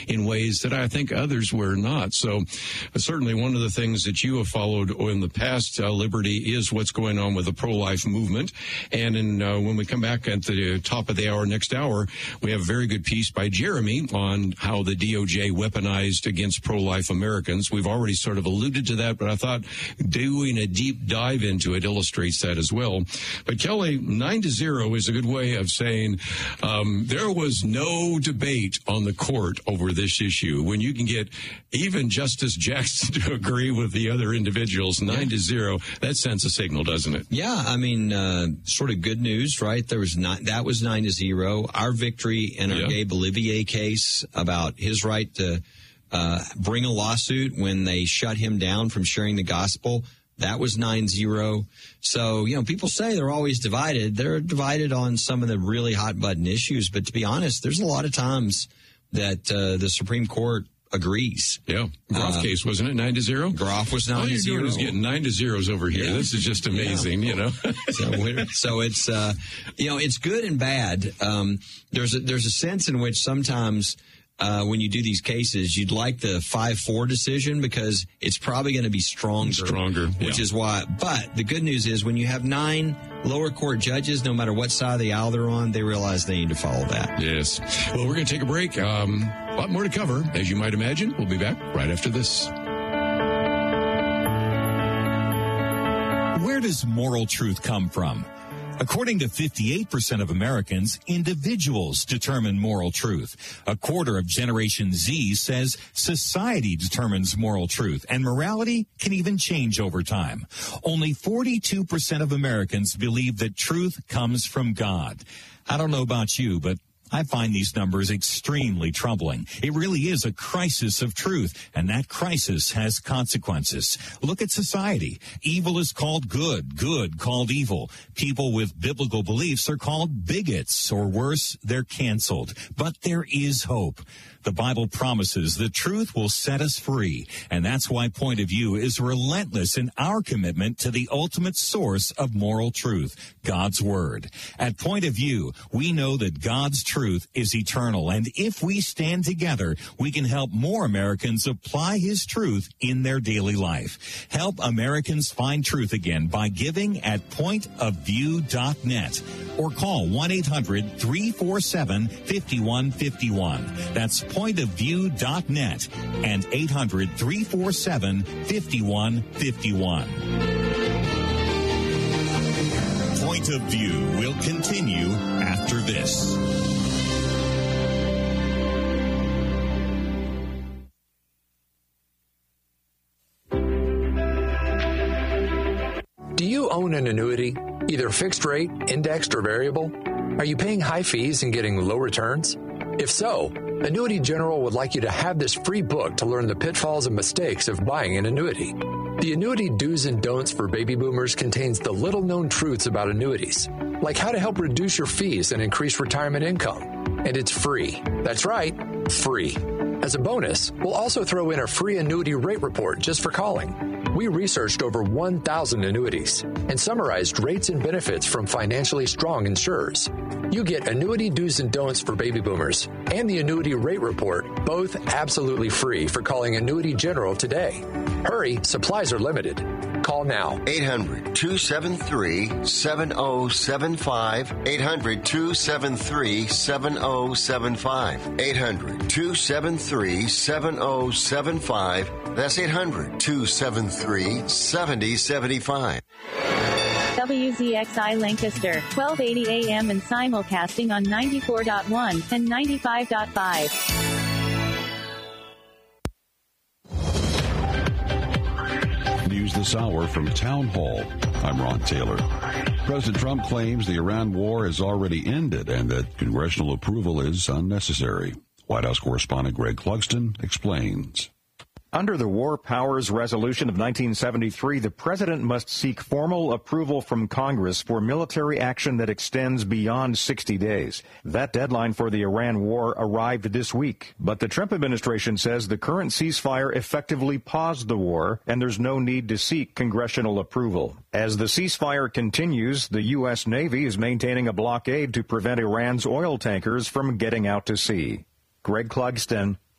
in ways that I think others were not. So certainly one of the things that you have followed in the past, Liberty, is what's going on with the pro-life movement. And when we come back at the top of the hour, next hour, we have a very good piece by Jeremy on how the DOJ weaponized against pro-life Americans. We've already sort of alluded to that, but I thought doing a deep dive into it illustrates that as well. But Kelly, 9-0 is a good way of saying there was no debate on the court over this issue. When you can get even Justice Jackson to agree with the other individuals, 9-0, that sends a signal, doesn't it? Yeah, I mean, sort of good news, right? That was 9-0. Our victory in our Gabe Olivier case about his right to bring a lawsuit when they shut him down from sharing the gospel, that was 9-0. So, people say they're always divided. They're divided on some of the really hot button issues. But to be honest, there's a lot of times that the Supreme Court agrees. Yeah. Groff case, wasn't it 9-0? Groff was 9-0. All you're doing is getting 9-0s over here. Yeah. This is just amazing, So it's, it's good and bad. There's a sense in which sometimes when you do these cases, you'd like the 5-4 decision because it's probably going to be stronger. Which is why. But the good news is when you have 9 lower court judges, no matter what side of the aisle they're on, they realize they need to follow that. Yes. Well, we're going to take a break. A lot more to cover, as you might imagine. We'll be back right after this. Where does moral truth come from? According to 58% of Americans, individuals determine moral truth. A quarter of Generation Z says society determines moral truth, and morality can even change over time. Only 42% of Americans believe that truth comes from God. I don't know about you, but I find these numbers extremely troubling. It really is a crisis of truth, and that crisis has consequences. Look at society. Evil is called good, good called evil. People with biblical beliefs are called bigots, or worse, they're canceled. But there is hope. The Bible promises the truth will set us free, and that's why Point of View is relentless in our commitment to the ultimate source of moral truth, God's Word. At Point of View, we know that God's truth is eternal, and if we stand together, we can help more Americans apply His truth in their daily life. Help Americans find truth again by giving at pointofview.net or call 1-800-347-5151. That's pointofview.net and 800-347-5151. Point of View will continue after this. Do you own an annuity, either fixed rate, indexed, or variable? Are you paying high fees and getting low returns? If so, Annuity General would like you to have this free book to learn the pitfalls and mistakes of buying an annuity. The Annuity Do's and Don'ts for Baby Boomers contains the little-known truths about annuities, like how to help reduce your fees and increase retirement income. And it's free. That's right, free. As a bonus, we'll also throw in a free annuity rate report just for calling. We researched over 1,000 annuities and summarized rates and benefits from financially strong insurers. You get Annuity Do's and Don'ts for Baby Boomers and the Annuity Rate Report, both absolutely free for calling Annuity General today. Hurry, supplies are limited. Call now. 800-273-7075. 800-273-7075. 800-273-7075. That's 800-273-7075. WZXI Lancaster, 1280 AM and simulcasting on 94.1 and 95.5. News this hour from Town Hall. I'm Ron Taylor. President Trump claims the Iran war has already ended and that congressional approval is unnecessary. White House correspondent Greg Clugston explains. Under the War Powers Resolution of 1973, the president must seek formal approval from Congress for military action that extends beyond 60 days. That deadline for the Iran war arrived this week, but the Trump administration says the current ceasefire effectively paused the war, and there's no need to seek congressional approval. As the ceasefire continues, the U.S. Navy is maintaining a blockade to prevent Iran's oil tankers from getting out to sea. Greg Clugston,